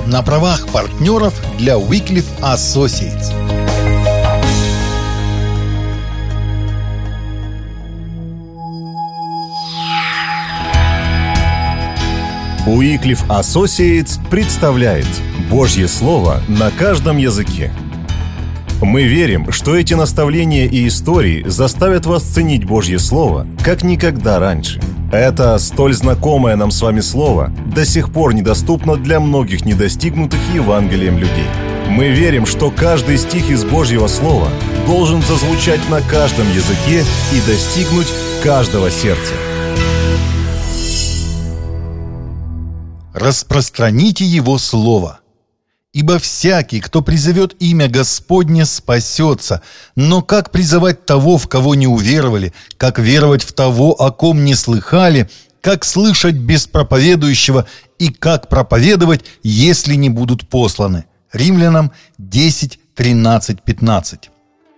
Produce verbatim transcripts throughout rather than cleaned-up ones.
на правах партнеров для Wycliffe Associates. Wycliffe Associates представляет Божье Слово на каждом языке. Мы верим, что эти наставления и истории заставят вас ценить Божье Слово, как никогда раньше. Это столь знакомое нам с вами Слово до сих пор недоступно для многих недостигнутых Евангелием людей. Мы верим, что каждый стих из Божьего Слова должен зазвучать на каждом языке и достигнуть каждого сердца. Распространите Его Слово. Ибо всякий, кто призовет имя Господне, спасется. Но как призывать того, в кого не уверовали? Как веровать в того, о ком не слыхали? Как слышать без проповедующего? И как проповедовать, если не будут посланы? Римлянам десять, тринадцать, пятнадцать.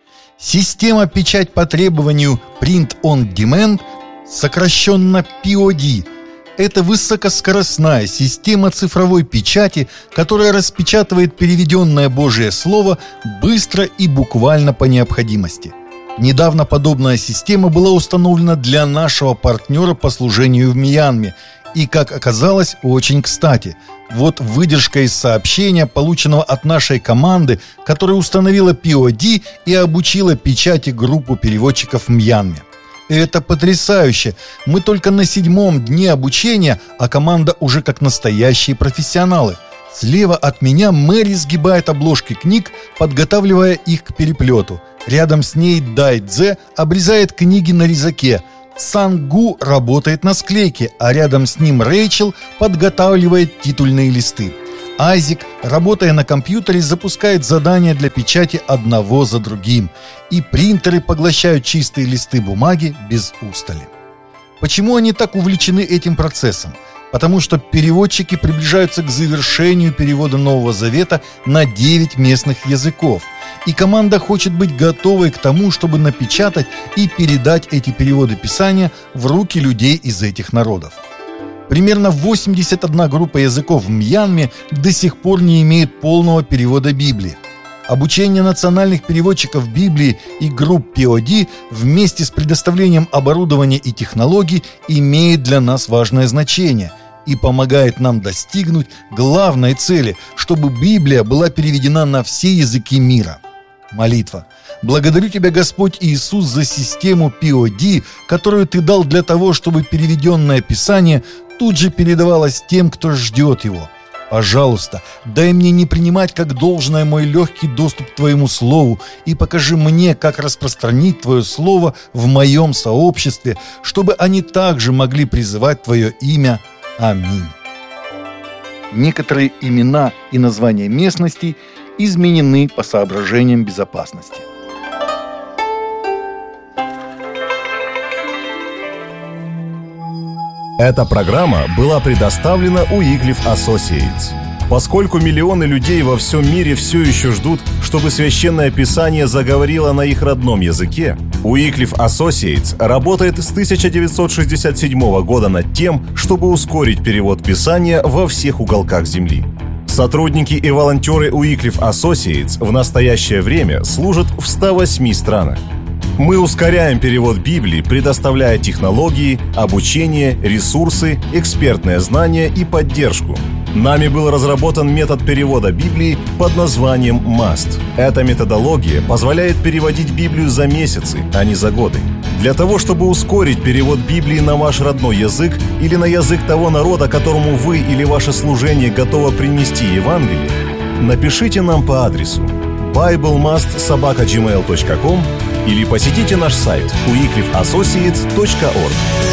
Система печать по требованию Print on Demand, сокращенно пи о ди, это высокоскоростная система цифровой печати, которая распечатывает переведенное Божие Слово быстро и буквально по необходимости. Недавно подобная система была установлена для нашего партнера по служению в Мьянме. И, как оказалось, очень кстати. Вот выдержка из сообщения, полученного от нашей команды, которая установила пи о ди и обучила печати группу переводчиков в Мьянме. Это потрясающе! Мы только на седьмом дне обучения, а команда уже как настоящие профессионалы. Слева от меня Мэри сгибает обложки книг, подготавливая их к переплету. Рядом с ней Дай Цзэ обрезает книги на резаке. Сан-Гу работает на склейке, а рядом с ним Рэйчел подготавливает титульные листы. Айзек, работая на компьютере, запускает задания для печати одного за другим. И принтеры поглощают чистые листы бумаги без устали. Почему они так увлечены этим процессом? Потому что переводчики приближаются к завершению перевода Нового Завета на девять местных языков. И команда хочет быть готовой к тому, чтобы напечатать и передать эти переводы Писания в руки людей из этих народов. Примерно восемьдесят одна группа языков в Мьянме до сих пор не имеет полного перевода Библии. Обучение национальных переводчиков Библии и групп пи о ди вместе с предоставлением оборудования и технологий имеет для нас важное значение и помогает нам достигнуть главной цели, чтобы Библия была переведена на все языки мира. Молитва. Благодарю Тебя, Господь Иисус, за систему пи о ди, которую Ты дал для того, чтобы переведенное Писание тут же передавалось тем, кто ждет его. Пожалуйста, дай мне не принимать как должное мой легкий доступ к Твоему Слову и покажи мне, как распространить Твое Слово в моем сообществе, чтобы они также могли призывать Твое имя. Аминь. Некоторые имена и названия местностей изменены по соображениям безопасности. Эта программа была предоставлена Wycliffe Associates. Поскольку миллионы людей во всем мире все еще ждут, чтобы Священное Писание заговорило на их родном языке, Wycliffe Associates работает с тысяча девятьсот шестьдесят седьмого года над тем, чтобы ускорить перевод Писания во всех уголках Земли. Сотрудники и волонтеры Wycliffe Associates в настоящее время служат в ста восьми странах. Мы ускоряем перевод Библии, предоставляя технологии, обучение, ресурсы, экспертное знание и поддержку. Нами был разработан метод перевода Библии под названием маст. Эта методология позволяет переводить Библию за месяцы, а не за годы. Для того, чтобы ускорить перевод Библии на ваш родной язык или на язык того народа, которому вы или ваше служение готово принести Евангелие, напишите нам по адресу байблмаст собака джи мейл точка ком или посетите наш сайт уиклифф ассоциэйтс точка орг.